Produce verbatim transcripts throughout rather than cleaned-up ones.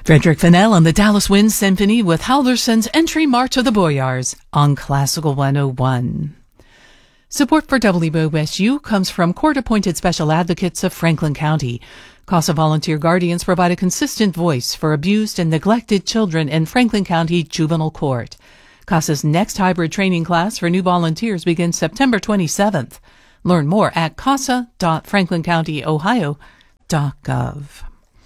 Frederick Fennell and the Dallas Wind Symphony with Halverson's Entry March of the Boyars on Classical one oh one. Support for W O S U comes from court-appointed special advocates of Franklin County. CASA volunteer guardians provide a consistent voice for abused and neglected children in Franklin County Juvenile Court. CASA's next hybrid training class for new volunteers begins September twenty-seventh. Learn more at casa dot franklin county ohio dot gov.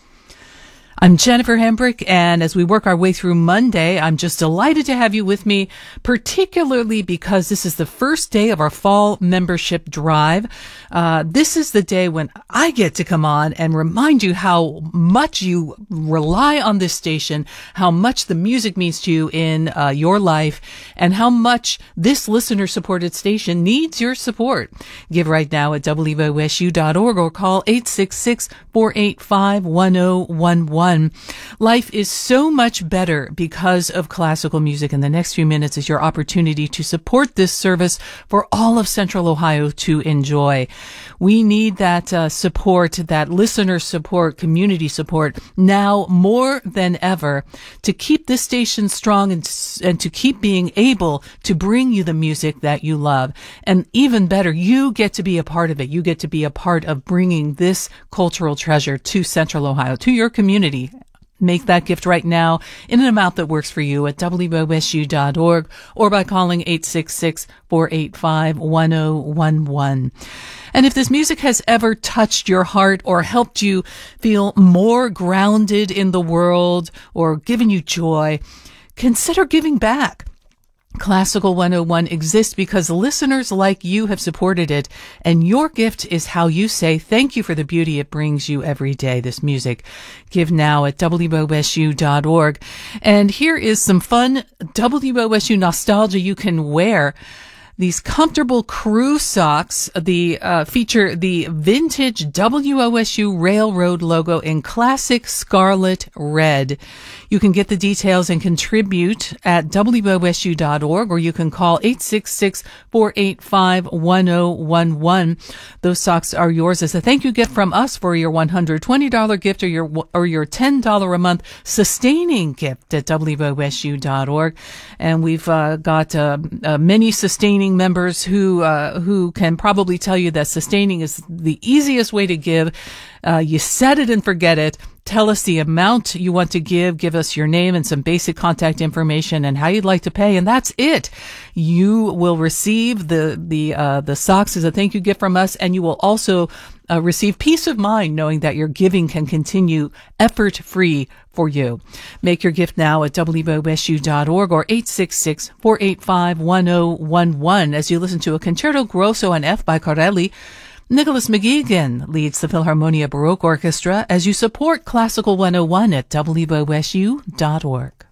I'm Jennifer Hembrick, and as we work our way through Monday, I'm just delighted to have you with me, particularly because this is the first day of our fall membership drive. Uh, this is the day when I get to come on and remind you how much you rely on this station, how much the music means to you in uh, your life, and how much this listener-supported station needs your support. Give right now at W O S U dot org or call eight six six, four eight five, one oh one one. Life is so much better because of classical music, and the next few minutes is your opportunity to support this service for all of Central Ohio to enjoy. We need that uh, support, that listener support, community support now more than ever to keep this station strong and, and to keep being able to bring you the music that you love. And even better, you get to be a part of it. You get to be a part of bringing this cultural treasure to Central Ohio, to your community. Make that gift right now in an amount that works for you at W O S U dot org or by calling eight six six, four eight five, one oh one one. And if this music has ever touched your heart or helped you feel more grounded in the world or given you joy, consider giving back. Classical one oh one exists because listeners like you have supported it, and your gift is how you say thank you for the beauty it brings you every day, this music. Give now at W O S U dot org. And here is some fun W O S U nostalgia you can wear. These comfortable crew socks, the uh, feature the vintage W O S U Railroad logo in classic scarlet red. You can get the details and contribute at W O S U dot org, or you can call eight six six, four eight five, one oh one one. Those socks are yours as a thank you gift from us for your one hundred twenty dollars gift or your or your ten dollars a month sustaining gift at W O S U dot org. And we've uh, got uh, uh, many sustaining members who uh, who can probably tell you that sustaining is the easiest way to give. Uh, you set it and forget it. Tell us the amount you want to give. Give us your name and some basic contact information and how you'd like to pay, and that's it. You will receive the the uh, the socks as a thank you gift from us, and you will also uh, receive peace of mind knowing that your giving can continue effort-free for you. Make your gift now at W O S U dot org or eight six six, four eight five, one oh one one as you listen to a Concerto Grosso in F by Corelli. Nicholas McGeegan leads the Philharmonia Baroque Orchestra as you support Classical one oh one at W O S U dot org.